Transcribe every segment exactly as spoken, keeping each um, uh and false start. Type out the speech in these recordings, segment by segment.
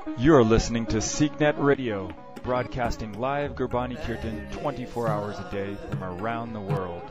You are listening to SeekNet Radio, broadcasting live Gurbani Kirtan twenty-four hours a day from around the world.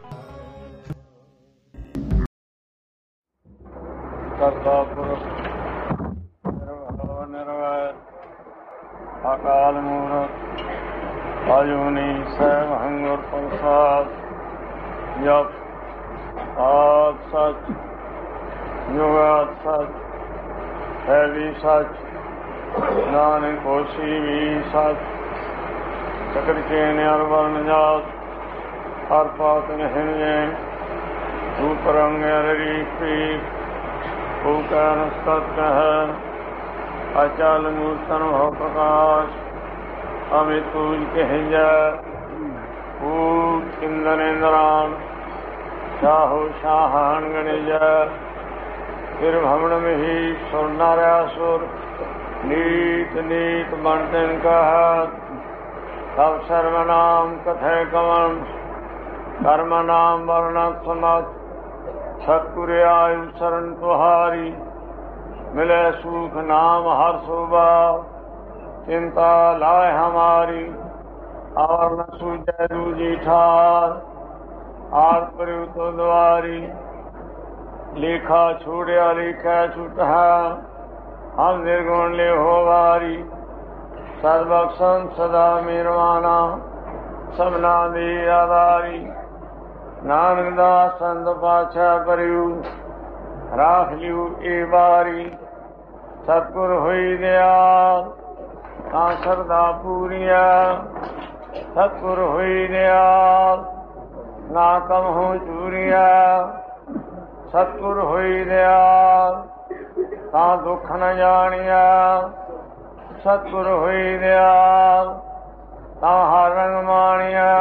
Akal Murad Ajuni Savangur Prasad Yap Ad Sach Yugat Sach Heavy Sach Nanak Hoshi Vi Sach Chakrikene Arvarn Jat Arpat Hinje Uparang Ari Pik Ukan Sat Hai अचल मूर्तन हो प्रकाश अमित पूज के हिंजा पूज इंद्र इंद्रान शाहो शाहान गणिजा फिर भ्रमण में ही सुर नारासुर नीत नीत बंटन का तब सर्वनाम कथे कवन कर्म नाम वर्णक समत सतपुरे आयु शरण तुहारी मिले सुख नाम हर शोभा चिंता लाए हमारी और न सूझे दूजी ठार आर पर तो द्वारी लेखा छोड़िया लेखा छूटा हम निर्गुण ले हो वारी सर्वक्षण सदा मीरवाना सबना दे आधारी नानक दास संत पाछा परियु राख लियू ए बारी सतगुर होई दयाल ता सरदा पूरिया सतगुर होई दयाल ना कम हो चूरिया सतगुर होई दयाल ता दुख न जानिया सतगुर होई दयाल ता हर रंग मानिया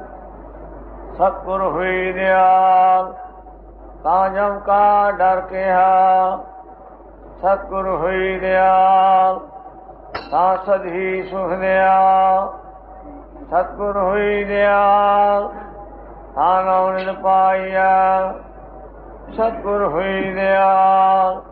सतगुर होई दयाल ताजम का डर के हा सतगुर होई दयाल ता सधी सुख दयाल सतगुर होई दयाल ता नौनित पाइया सतगुर होई दयाल